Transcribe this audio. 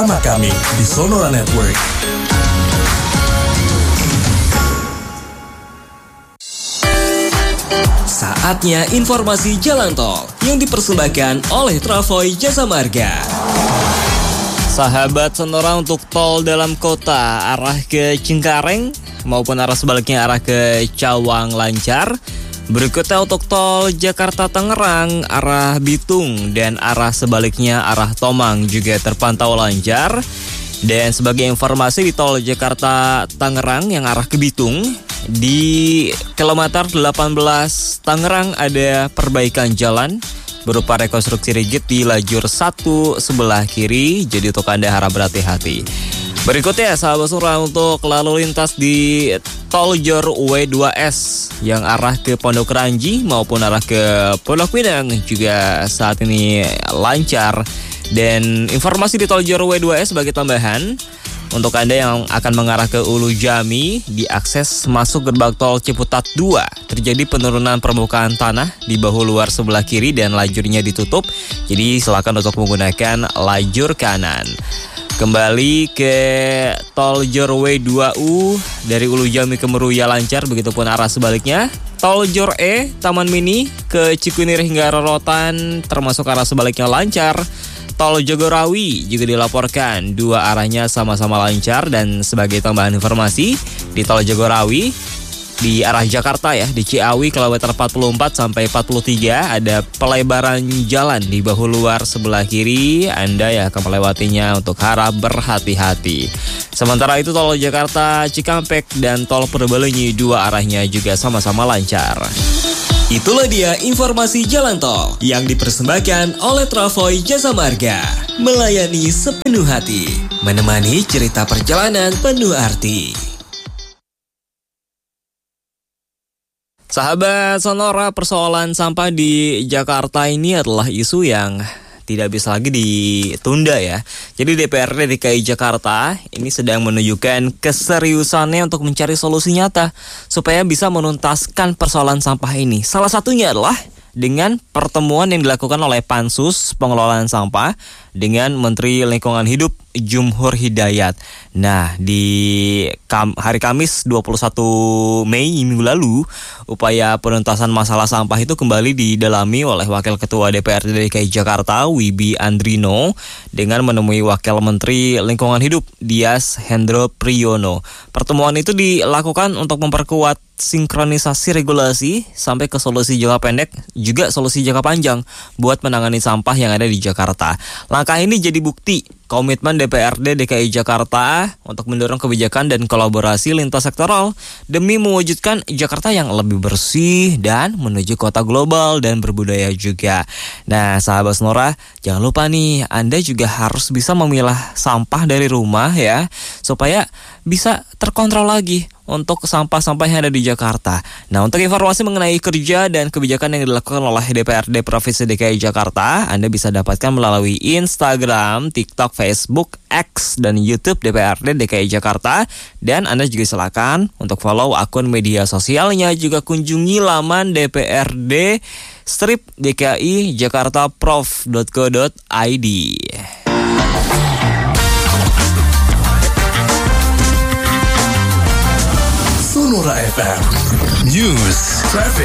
Sama kami di Sonora Network. Saatnya informasi jalan tol yang dipersembahkan oleh Travoy Jasa Marga. Sahabat Sonora, untuk tol dalam kota arah ke Cengkareng maupun arah sebaliknya arah ke Cawang lancar. Berikutnya untuk tol Jakarta Tangerang arah Bitung dan arah sebaliknya arah Tomang juga terpantau lancar. Dan sebagai informasi, di tol Jakarta Tangerang yang arah ke Bitung di kilometer 18 Tangerang ada perbaikan jalan berupa rekonstruksi rigid di lajur 1 sebelah kiri. Jadi untuk Anda harap berhati-hati. Berikutnya sahabat Sonora, untuk lalu lintas di tol Jor W2S yang arah ke Pondok Ranji maupun arah ke Pondok Pinang juga saat ini lancar. Dan informasi di tol Jor W2S sebagai tambahan, untuk Anda yang akan mengarah ke Ulu Jami, di akses masuk gerbang tol Ciputat 2 terjadi penurunan permukaan tanah di bahu luar sebelah kiri dan lajurnya ditutup. Jadi silakan untuk menggunakan lajur kanan. Kembali ke tol Jor W2U dari Ulu Jami ke Meruya lancar, begitupun arah sebaliknya. Tol Jor E Taman Mini ke Cikunir hingga Rorotan termasuk arah sebaliknya lancar. Tol Jagorawi juga dilaporkan dua arahnya sama-sama lancar. Dan sebagai tambahan informasi, di tol Jagorawi di arah Jakarta ya, di Ciawi kilometer 44 sampai 43 ada pelebaran jalan di bahu luar sebelah kiri. Anda yang akan melewatinya untuk harap berhati-hati. Sementara itu tol Jakarta Cikampek dan tol Purbalenyi dua arahnya juga sama-sama lancar. Itulah dia informasi jalan tol yang dipersembahkan oleh Travoy Jasa Marga. Melayani sepenuh hati, menemani cerita perjalanan penuh arti. Sahabat Sonora, persoalan sampah di Jakarta ini adalah isu yang tidak bisa lagi ditunda ya. Jadi DPRD DKI Jakarta ini sedang menunjukkan keseriusannya untuk mencari solusi nyata supaya bisa menuntaskan persoalan sampah ini. Salah satunya adalah dengan pertemuan yang dilakukan oleh Pansus Pengelolaan Sampah dengan Menteri Lingkungan Hidup Jumhur Hidayat. Nah, di hari Kamis 21 Mei minggu lalu, upaya penuntasan masalah sampah itu kembali didalami oleh Wakil Ketua DPRD DKI Jakarta, Wibi Andrino, dengan menemui Wakil Menteri Lingkungan Hidup, Dias Hendro Priyono. Pertemuan itu dilakukan untuk memperkuat sinkronisasi regulasi sampai ke solusi jangka pendek, juga solusi jangka panjang buat menangani sampah yang ada di Jakarta. Langkah ini jadi bukti komitmen DPRD DKI Jakarta untuk mendorong kebijakan dan kolaborasi lintas sektoral demi mewujudkan Jakarta yang lebih bersih dan menuju kota global dan berbudaya juga. Nah, sahabat Sonora, jangan lupa nih, Anda juga harus bisa memilah sampah dari rumah ya, supaya bisa terkontrol lagi untuk sampah-sampah yang ada di Jakarta. Nah, untuk informasi mengenai kerja dan kebijakan yang dilakukan oleh DPRD Provinsi DKI Jakarta, Anda bisa dapatkan melalui Instagram, TikTok, Facebook, X, dan YouTube DPRD DKI Jakarta. Dan Anda juga silakan untuk follow akun media sosialnya, juga kunjungi laman DPRD DKI Jakarta prof.co.id. Sonora FM News Traffic.